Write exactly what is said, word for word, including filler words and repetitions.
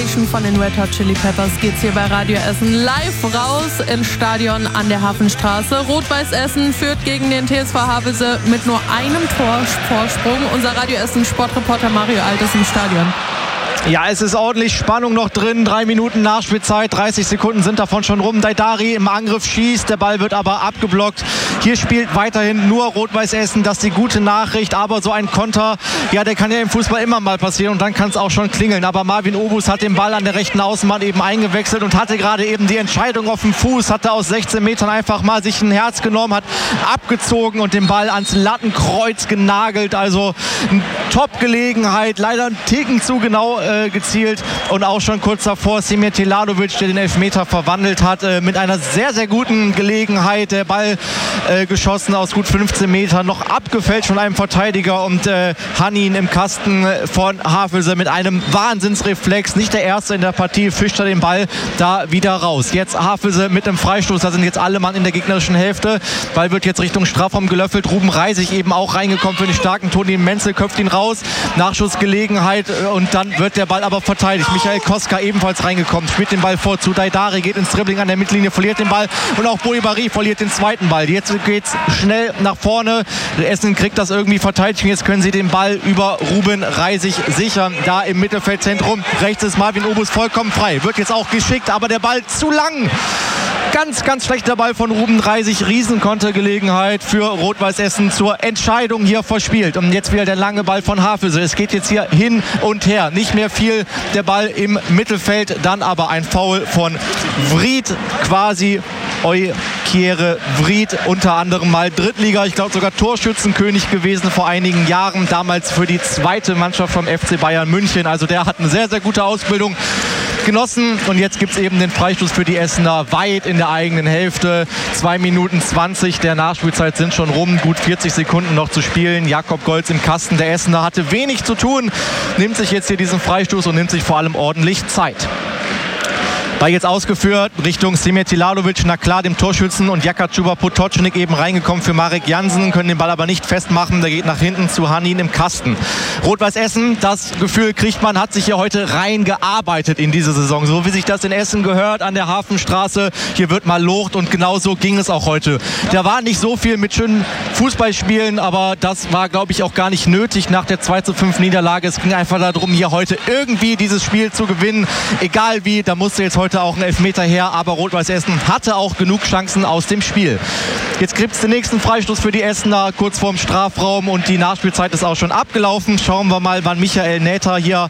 Temptation von den Red Hot Chili Peppers geht's hier bei Radio Essen live raus ins Stadion an der Hafenstraße. Rot-Weiß Essen führt gegen den T S V Havelse mit nur einem Tor Vorsprung. Unser Radio Essen Sportreporter Mario Alt ist im Stadion. Ja, es ist ordentlich Spannung noch drin. Drei Minuten Nachspielzeit, dreißig Sekunden sind davon schon rum. Daidari im Angriff schießt, der Ball wird aber abgeblockt. Hier spielt weiterhin nur Rot-Weiß Essen, das ist die gute Nachricht. Aber so ein Konter, ja, der kann ja im Fußball immer mal passieren und dann kann es auch schon klingeln. Aber Marvin Obus hat den Ball an der rechten Außenbahn eben eingewechselt und hatte gerade eben die Entscheidung auf dem Fuß. Hatte aus sechzehn Metern einfach mal sich ein Herz genommen, hat abgezogen und den Ball ans Lattenkreuz genagelt. Also eine Top-Gelegenheit, leider einen Ticken zu genau äh, gezielt und auch schon kurz davor Semir Telatovic, der den Elfmeter verwandelt hat, äh, mit einer sehr, sehr guten Gelegenheit. Der Ball äh, geschossen aus gut fünfzehn Metern, noch abgefälscht von einem Verteidiger und äh, Hanin im Kasten von Havelse mit einem Wahnsinnsreflex. Nicht der erste in der Partie, fischt er den Ball da wieder raus. Jetzt Havelse mit einem Freistoß, da sind jetzt alle Mann in der gegnerischen Hälfte. Ball wird jetzt Richtung Strafraum gelöffelt. Ruben Reisig eben auch reingekommen für den starken Toni Menzel, köpft ihn raus. Nachschussgelegenheit und dann wird der Ball aber verteidigt. Michael Koska ebenfalls reingekommen, spielt den Ball vor zu Daidari, geht ins Dribbling an der Mittellinie, verliert den Ball und auch Boibari verliert den zweiten Ball. Jetzt geht's schnell nach vorne. Essen kriegt das irgendwie verteidigt. Jetzt können sie den Ball über Ruben Reisig sichern. Da im Mittelfeldzentrum. Rechts ist Marvin Obus vollkommen frei. Wird jetzt auch geschickt, aber der Ball zu lang. Ganz, ganz schlechter Ball von Ruben Reisig. Riesenkontergelegenheit für Rot-Weiß Essen zur Entscheidung hier verspielt. Und jetzt wieder der lange Ball von Havelse. Es geht jetzt hier hin und her. Nicht mehr viel der Ball im Mittelfeld. Dann aber ein Foul von Vried quasi. Eukiere Vried, unter anderem mal Drittliga, ich glaube sogar Torschützenkönig gewesen vor einigen Jahren, damals für die zweite Mannschaft vom F C Bayern München. Also der hat eine sehr, sehr gute Ausbildung genossen und jetzt gibt es eben den Freistoß für die Essener weit in der eigenen Hälfte. zwei Minuten zwanzig der Nachspielzeit sind schon rum, gut vierzig Sekunden noch zu spielen. Jakob Golz im Kasten, der Essener hatte wenig zu tun, nimmt sich jetzt hier diesen Freistoß und nimmt sich vor allem ordentlich Zeit. Ball jetzt ausgeführt Richtung Semir Telatovic, na klar dem Torschützen, und Jakacuba Potočnik eben reingekommen für Marek Jansen, können den Ball aber nicht festmachen, der geht nach hinten zu Hanin im Kasten. Rot-Weiß Essen, das Gefühl kriegt man, hat sich hier heute reingearbeitet in diese Saison, so wie sich das in Essen gehört, an der Hafenstraße, hier wird mal locht und genauso ging es auch heute. Da war nicht so viel mit schönen Fußballspielen, aber das war, glaube ich, auch gar nicht nötig nach der zwei zu fünf Niederlage. Es ging einfach darum, hier heute irgendwie dieses Spiel zu gewinnen, egal wie, da musste jetzt heute auch ein Elfmeter her, aber Rot-Weiß Essen hatte auch genug Chancen aus dem Spiel. Jetzt gibt es den nächsten Freistoß für die Essener kurz vorm Strafraum und die Nachspielzeit ist auch schon abgelaufen. Schauen wir mal, wann Michael Näther hier